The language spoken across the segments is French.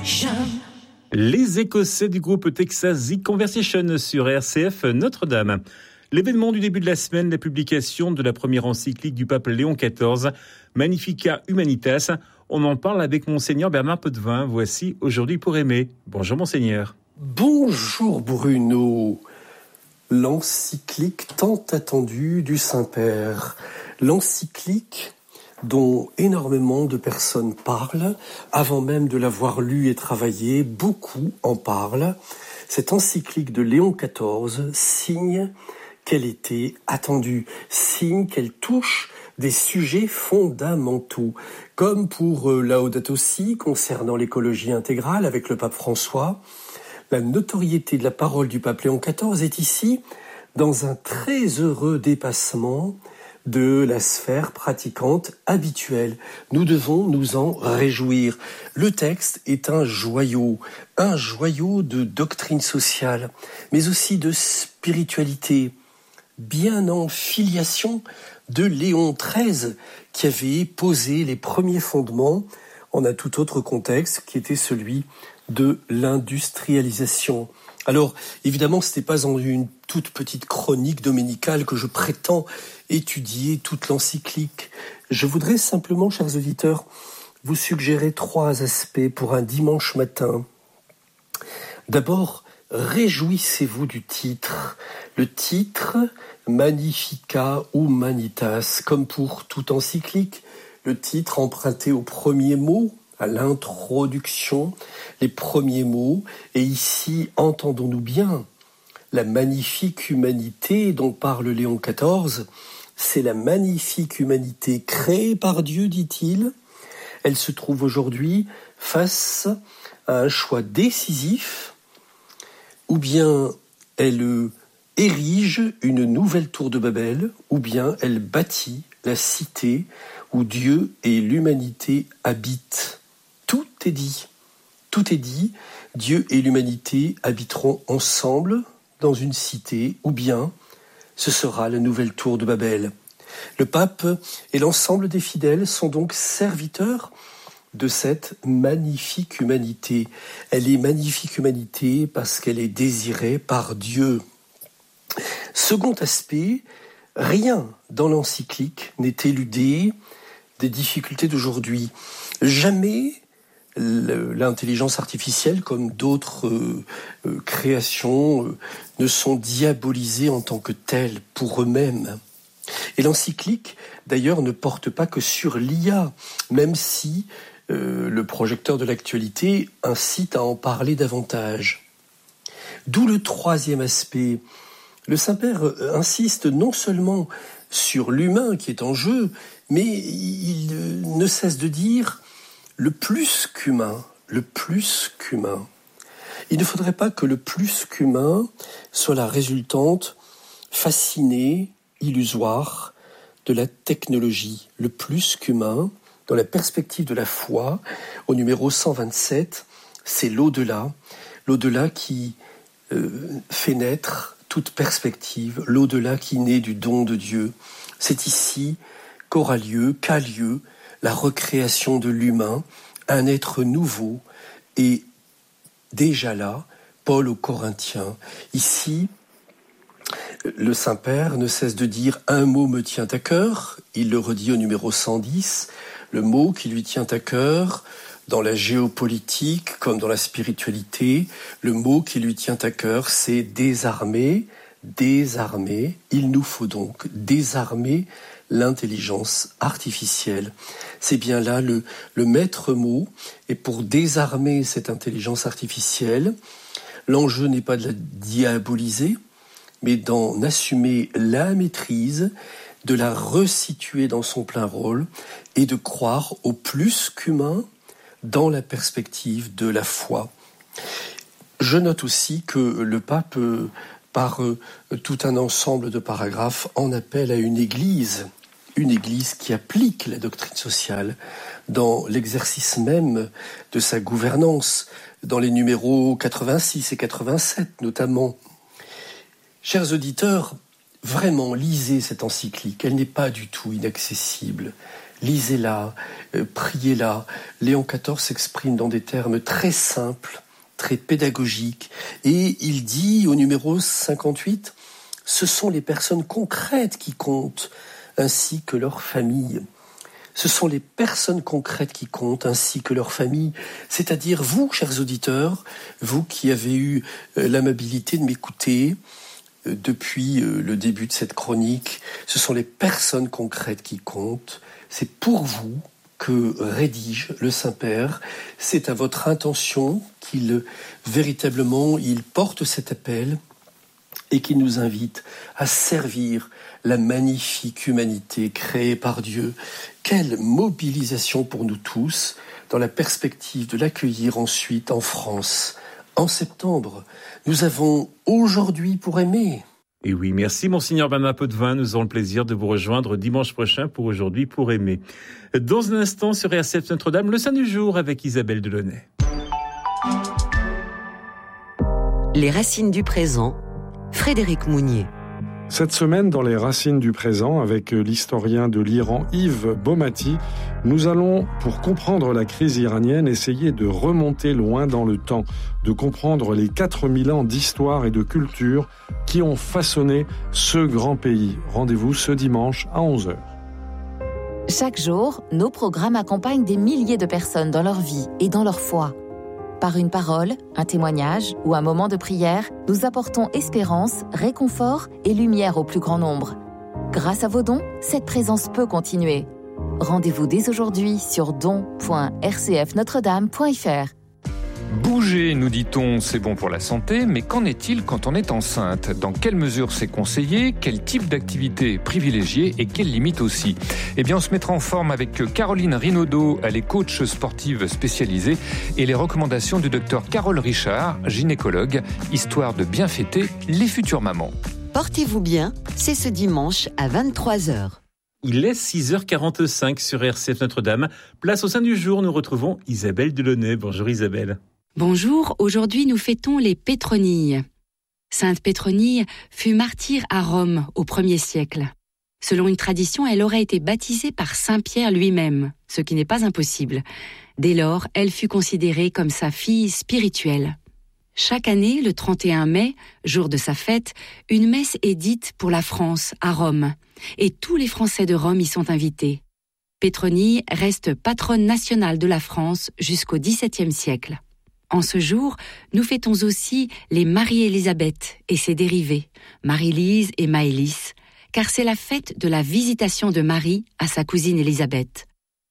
Les Écossais du groupe Texas The Conversation sur RCF Notre-Dame. L'événement du début de la semaine, la publication de la première encyclique du pape Léon XIV, Magnificat Humanitas. On en parle avec Monseigneur Bernard Potvin. Voici Aujourd'hui pour aimer. Bonjour Monseigneur. Bonjour Bruno. L'encyclique tant attendue du Saint-Père. L'encyclique dont énormément de personnes parlent, avant même de l'avoir lue et travaillée, beaucoup en parlent. Cette encyclique de Léon XIV signe qu'elle était attendue, signe qu'elle touche des sujets fondamentaux, comme pour Laudato Si concernant l'écologie intégrale avec le pape François. La notoriété de la parole du pape Léon XIV est ici dans un très heureux dépassement de la sphère pratiquante habituelle. Nous devons nous en réjouir. Le texte est un joyau de doctrine sociale, mais aussi de spiritualité, bien en filiation de Léon XIII, qui avait posé les premiers fondements en un tout autre contexte, qui était celui de l'industrialisation. Alors, évidemment, ce n'est pas en une toute petite chronique dominicale que je prétends étudier toute l'encyclique. Je voudrais simplement, chers auditeurs, vous suggérer 3 aspects pour un dimanche matin. D'abord, réjouissez-vous du titre. Le titre, Magnificat Humanitas, comme pour toute encyclique, le titre emprunté au premier mot, à l'introduction, les premiers mots. Et ici, entendons-nous bien, la magnifique humanité dont parle Léon XIV, c'est la magnifique humanité créée par Dieu, dit-il. Elle se trouve aujourd'hui face à un choix décisif, ou bien elle érige une nouvelle tour de Babel, ou bien elle bâtit la cité où Dieu et l'humanité habitent. Tout est dit. Dieu et l'humanité habiteront ensemble dans une cité, ou bien ce sera la nouvelle tour de Babel. Le pape et l'ensemble des fidèles sont donc serviteurs de cette magnifique humanité. Elle est magnifique humanité parce qu'elle est désirée par Dieu. Second aspect, rien dans l'encyclique n'est éludé des difficultés d'aujourd'hui. Jamais l'intelligence artificielle, comme d'autres créations, ne sont diabolisées en tant que telles pour eux-mêmes. Et l'encyclique, d'ailleurs, ne porte pas que sur l'IA, même si le projecteur de l'actualité incite à en parler davantage. D'où le 3e aspect. Le Saint-Père insiste non seulement sur l'humain qui est en jeu, mais il ne cesse de dire le plus qu'humain. Il ne faudrait pas que le plus qu'humain soit la résultante fascinée, illusoire de la technologie. Le plus qu'humain, dans la perspective de la foi, au numéro 127, c'est l'au-delà qui fait naître toute perspective, l'au-delà qui naît du don de Dieu. C'est ici qu'a lieu la recréation de l'humain, un être nouveau, et déjà là, Paul aux Corinthiens. Ici, le Saint-Père ne cesse de dire « un mot me tient à cœur », il le redit au numéro 110, le mot qui lui tient à cœur, dans la géopolitique comme dans la spiritualité, le mot qui lui tient à cœur, c'est désarmer. Il nous faut donc désarmer l'intelligence artificielle. C'est bien là le maître mot. Et pour désarmer cette intelligence artificielle, l'enjeu n'est pas de la diaboliser, mais d'en assumer la maîtrise, de la resituer dans son plein rôle et de croire au plus qu'humain dans la perspective de la foi. Je note aussi que le pape, par tout un ensemble de paragraphes, en appelle à une église qui applique la doctrine sociale dans l'exercice même de sa gouvernance, dans les numéros 86 et 87 notamment. Chers auditeurs, vraiment, lisez cette encyclique, elle n'est pas du tout inaccessible. lisez-la, priez-la. Léon XIV s'exprime dans des termes très simples, très pédagogiques, et il dit au numéro 58, ce sont les personnes concrètes qui comptent, ainsi que leurs familles. Ce sont les personnes concrètes qui comptent, ainsi que leurs familles, c'est-à-dire vous, chers auditeurs, vous qui avez eu l'amabilité de m'écouter depuis le début de cette chronique, ce sont les personnes concrètes qui comptent. C'est pour vous que rédige le Saint-Père. C'est à votre intention qu'il véritablement il porte cet appel et qu'il nous invite à servir la magnifique humanité créée par Dieu. Quelle mobilisation pour nous tous dans la perspective de l'accueillir ensuite en France. En septembre, nous avons Aujourd'hui pour aimer. Et oui, merci Monseigneur Bernard Potvin. Nous aurons le plaisir de vous rejoindre dimanche prochain pour Aujourd'hui pour aimer. Dans un instant sur RCF Notre-Dame, le Saint du jour avec Isabelle Delaunay. Les racines du présent, Frédéric Mounier. Cette semaine, dans les racines du présent, avec l'historien de l'Iran Yves Bomati, nous allons, pour comprendre la crise iranienne, essayer de remonter loin dans le temps, de comprendre les 4000 ans d'histoire et de culture qui ont façonné ce grand pays. Rendez-vous ce dimanche à 11h. Chaque jour, nos programmes accompagnent des milliers de personnes dans leur vie et dans leur foi. Par une parole, un témoignage ou un moment de prière, nous apportons espérance, réconfort et lumière au plus grand nombre. Grâce à vos dons, cette présence peut continuer. Rendez-vous dès aujourd'hui sur don.rcfnotredame.fr. Bouger, nous dit-on, c'est bon pour la santé, mais qu'en est-il quand on est enceinte ? Dans quelle mesure c'est conseillé ? Quel type d'activité privilégiée et quelles limites aussi ? Eh bien, on se mettra en forme avec Caroline Rinaudot, elle est coach sportive spécialisée, et les recommandations du docteur Carole Richard, gynécologue, histoire de bien fêter les futures mamans. Portez-vous bien, c'est ce dimanche à 23h. Il est 6h45 sur RCF Notre-Dame. Place au Saint du jour, nous retrouvons Isabelle Delaunay. Bonjour Isabelle. Bonjour, aujourd'hui nous fêtons les Pétronilles. Sainte Pétronille fut martyre à Rome au 1er siècle. Selon une tradition, elle aurait été baptisée par Saint Pierre lui-même, ce qui n'est pas impossible. Dès lors, elle fut considérée comme sa fille spirituelle. Chaque année, le 31 mai, jour de sa fête, une messe est dite pour la France, à Rome, et tous les Français de Rome y sont invités. Pétronille reste patronne nationale de la France jusqu'au XVIIe siècle. En ce jour, nous fêtons aussi les Marie-Élisabeth et ses dérivés, Marie-Lise et Maëlys, car c'est la fête de la visitation de Marie à sa cousine Élisabeth.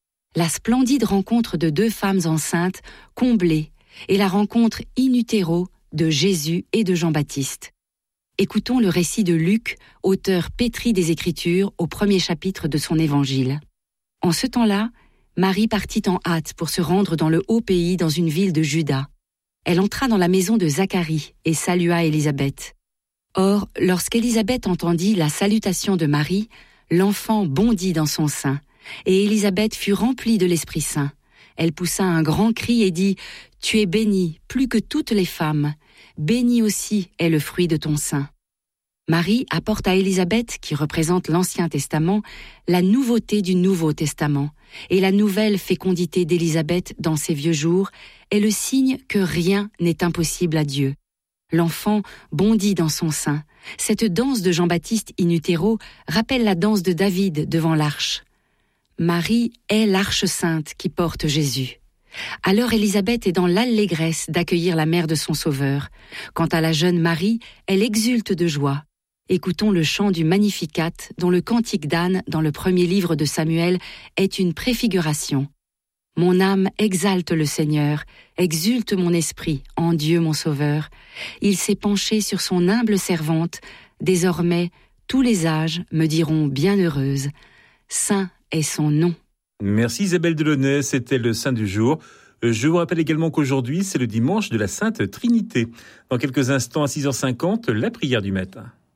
La splendide rencontre de deux femmes enceintes comblée et la rencontre in utero de Jésus et de Jean-Baptiste. Écoutons le récit de Luc, auteur pétri des Écritures, au 1er chapitre de son évangile. En ce temps-là, Marie partit en hâte pour se rendre dans le haut pays dans une ville de Juda. Elle entra dans la maison de Zacharie et salua Élisabeth. Or, lorsqu'Élisabeth entendit la salutation de Marie, l'enfant bondit dans son sein, et Élisabeth fut remplie de l'Esprit Saint. Elle poussa un grand cri et dit « Tu es bénie plus que toutes les femmes, béni aussi est le fruit de ton sein. » Marie apporte à Élisabeth, qui représente l'Ancien Testament, la nouveauté du Nouveau Testament, et la nouvelle fécondité d'Élisabeth dans ses vieux jours est le signe que rien n'est impossible à Dieu. L'enfant bondit dans son sein. Cette danse de Jean-Baptiste in utero rappelle la danse de David devant l'arche. Marie est l'arche sainte qui porte Jésus. Alors Élisabeth est dans l'allégresse d'accueillir la mère de son Sauveur. Quant à la jeune Marie, elle exulte de joie. Écoutons le chant du Magnificat, dont le cantique d'Anne, dans le premier livre de Samuel, est une préfiguration. Mon âme exalte le Seigneur, exulte mon esprit en Dieu mon Sauveur. Il s'est penché sur son humble servante. Désormais, tous les âges me diront bienheureuse. Saint est son nom. Merci Isabelle Delaunay, c'était le Saint du jour. Je vous rappelle également qu'aujourd'hui, c'est le dimanche de la Sainte Trinité. Dans quelques instants, à 6h50, la prière du matin.